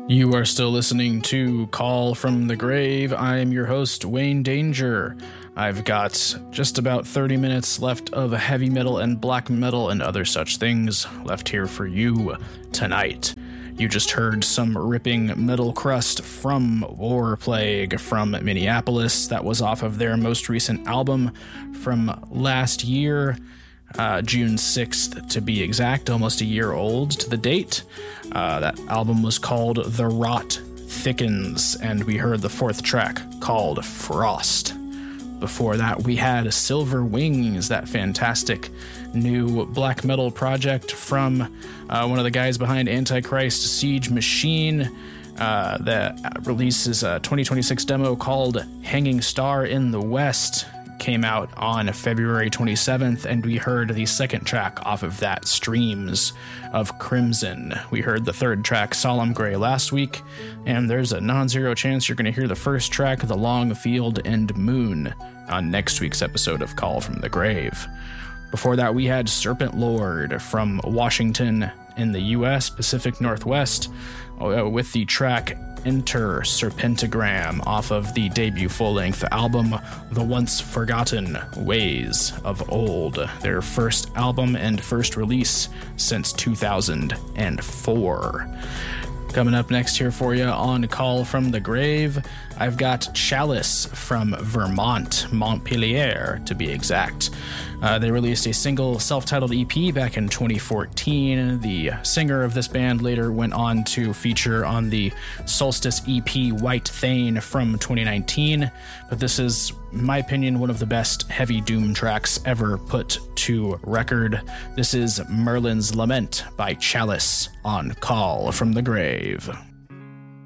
You are still listening to Call from the Grave. I am your host, Wayne Danger. I've got just about 30 minutes left of heavy metal and black metal and other such things left here for you tonight. You just heard some ripping metal crust from Warplague from Minneapolis. That was off of their most recent album from last year. June 6th to be exact, almost a year old to the date. That album was called The Rot Thickens, and we heard the fourth track called Frost. Before that, we had Silver Wings, that fantastic new black metal project from one of the guys behind Antichrist Siege Machine. That releases a 2026 demo called Hanging Star in the West. Came out on February 27th, and we heard the second track off of that, Streams of Crimson. We heard the third track, Solemn Grey, last week, and there's a non-zero chance you're going to hear the first track, The Long Field and Moon, on next week's episode of Call from the Grave. Before that, we had Serpent Lord from Washington in the U.S., Pacific Northwest, with the track Enter Serpentagram off of the debut full-length album The Once Forgotten Ways of Old, their first album and first release since 2004. Coming up next here for you on Call from the Grave, I've got Chalice from Vermont, Montpelier to be exact. They released a single self-titled EP back in 2014. The singer of this band later went on to feature on the Solstice EP White Thane from 2019, but this is, in my opinion, one of the best heavy doom tracks ever put to record. This is Merlin's Lament by Chalice on Call from the Grave.